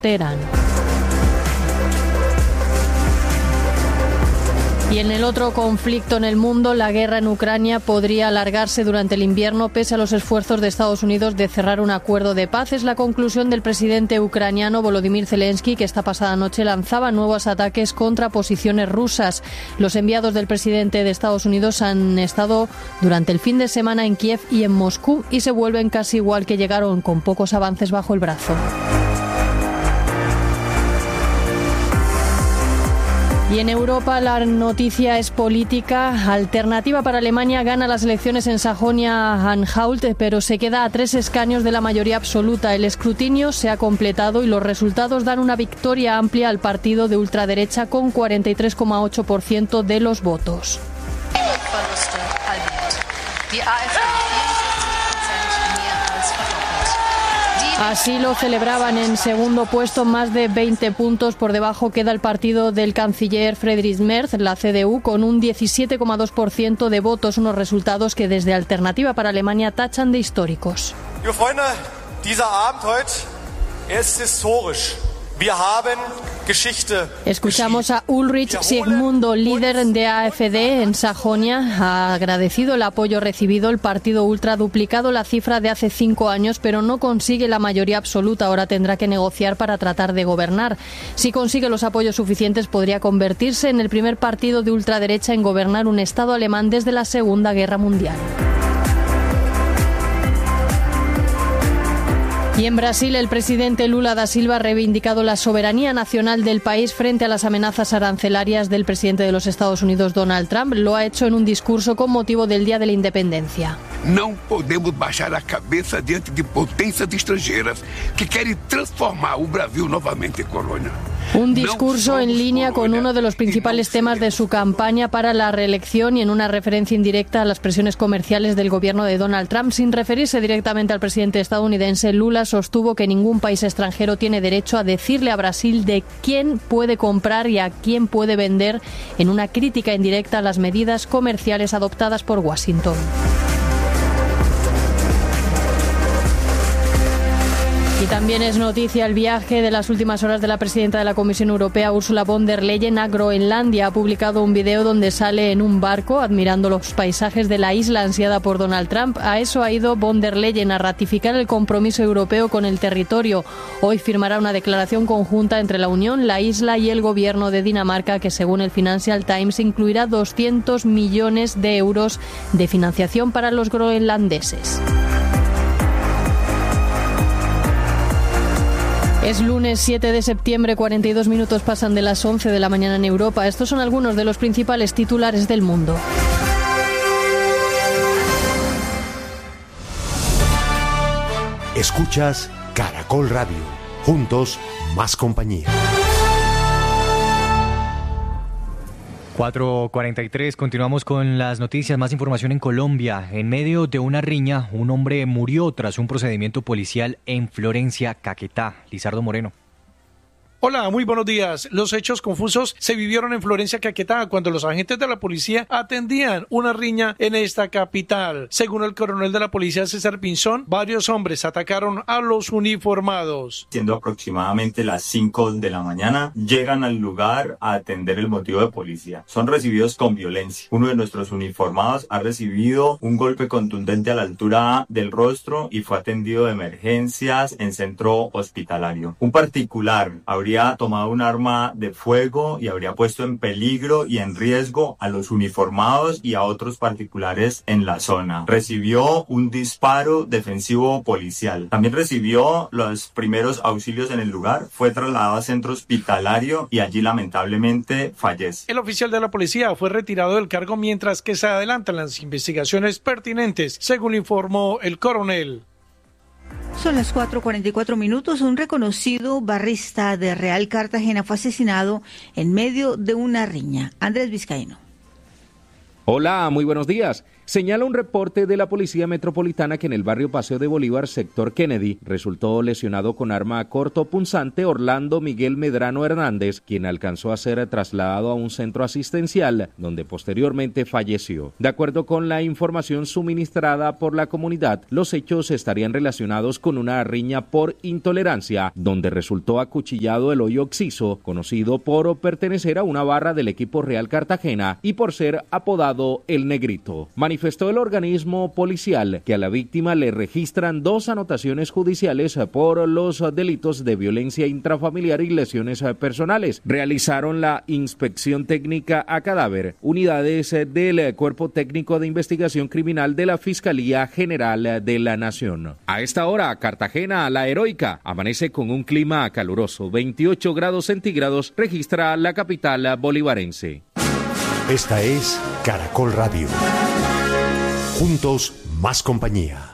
Teherán. Y en el otro conflicto en el mundo, la guerra en Ucrania podría alargarse durante el invierno pese a los esfuerzos de Estados Unidos de cerrar un acuerdo de paz. Es la conclusión del presidente ucraniano Volodymyr Zelensky, que esta pasada noche lanzaba nuevos ataques contra posiciones rusas. Los enviados del presidente de Estados Unidos han estado durante el fin de semana en Kiev y en Moscú y se vuelven casi igual que llegaron, con pocos avances bajo el brazo. Y en Europa la noticia es política. Alternativa para Alemania gana las elecciones en Sajonia-Anhalt, pero se queda a 3 escaños de la mayoría absoluta. El escrutinio se ha completado y los resultados dan una victoria amplia al partido de ultraderecha con 43,8% de los votos. Así lo celebraban. En segundo puesto, más de 20 puntos por debajo, queda el partido del canciller Friedrich Merz, la CDU, con un 17,2% de votos, unos resultados que desde Alternativa para Alemania tachan de históricos. Liebe Freunde, dieser Abend heute ist historisch. Wir haben Geschichte. Escuchamos a Ulrich Siegmundo, líder de AfD en Sajonia. Ha agradecido el apoyo recibido. El partido ultra ha duplicado la cifra de hace 5 años, pero no consigue la mayoría absoluta. Ahora tendrá que negociar para tratar de gobernar. Si consigue los apoyos suficientes, podría convertirse en el primer partido de ultraderecha en gobernar un Estado alemán desde la Segunda Guerra Mundial. Y en Brasil, el presidente Lula da Silva ha reivindicado la soberanía nacional del país frente a las amenazas arancelarias del presidente de los Estados Unidos, Donald Trump. Lo ha hecho en un discurso con motivo del Día de la Independencia. No podemos baixar a cabeça diante de potencias extranjeras que quieren transformar o Brasil novamente en colonia. Un discurso en línea con uno de los principales temas de su campaña para la reelección y en una referencia indirecta a las presiones comerciales del gobierno de Donald Trump. Sin referirse directamente al presidente estadounidense, Lula sostuvo que ningún país extranjero tiene derecho a decirle a Brasil de quién puede comprar y a quién puede vender, en una crítica indirecta a las medidas comerciales adoptadas por Washington. Y también es noticia el viaje de las últimas horas de la presidenta de la Comisión Europea, Ursula von der Leyen, a Groenlandia. Ha publicado un video donde sale en un barco admirando los paisajes de la isla ansiada por Donald Trump. A eso ha ido von der Leyen, a ratificar el compromiso europeo con el territorio. Hoy firmará una declaración conjunta entre la Unión, la isla y el gobierno de Dinamarca, que según el Financial Times incluirá 200 millones de euros de financiación para los groenlandeses. Es lunes 7 de septiembre, 42 minutos pasan de las 11 de la mañana en Europa. Estos son algunos de los principales titulares del mundo. Escuchas Caracol Radio. Juntos, más compañía. 4:43, continuamos con las noticias, más información en Colombia. En medio de una riña, un hombre murió tras un procedimiento policial en Florencia, Caquetá. Lizardo Moreno. Hola, muy buenos días. Los hechos confusos se vivieron en Florencia, Caquetá, cuando los agentes de la policía atendían una riña en esta capital. Según el coronel de la policía, César Pinzón, varios hombres atacaron a los uniformados. Siendo aproximadamente las 5 de la mañana, llegan al lugar a atender el motivo de policía. Son recibidos con violencia. Uno de nuestros uniformados ha recibido un golpe contundente a la altura del rostro y fue atendido de emergencias en centro hospitalario. Un particular habría tomado un arma de fuego y habría puesto en peligro y en riesgo a los uniformados y a otros particulares en la zona. Recibió un disparo defensivo policial. También recibió los primeros auxilios en el lugar. Fue trasladado a centro hospitalario y allí lamentablemente fallece. El oficial de la policía fue retirado del cargo mientras que se adelantan las investigaciones pertinentes, según informó el coronel. Son las 4:44 minutos. Un reconocido barrista de Real Cartagena fue asesinado en medio de una riña. Andrés Vizcaíno. Hola, muy buenos días. Señala un reporte de la Policía Metropolitana que en el barrio Paseo de Bolívar, sector Kennedy, resultó lesionado con arma cortopunzante Orlando Miguel Medrano Hernández, quien alcanzó a ser trasladado a un centro asistencial, donde posteriormente falleció. De acuerdo con la información suministrada por la comunidad, los hechos estarían relacionados con una riña por intolerancia, donde resultó acuchillado Eloy Oxiso, conocido por pertenecer a una barra del equipo Real Cartagena y por ser apodado El Negrito. Manifestó el organismo policial que a la víctima le registran 2 anotaciones judiciales por los delitos de violencia intrafamiliar y lesiones personales. Realizaron la inspección técnica a cadáver unidades del Cuerpo Técnico de Investigación Criminal de la Fiscalía General de la Nación. A esta hora, Cartagena, la heroica, amanece con un clima caluroso. 28 grados centígrados registra la capital bolivarense. Esta es Caracol Radio. Juntos, más compañía.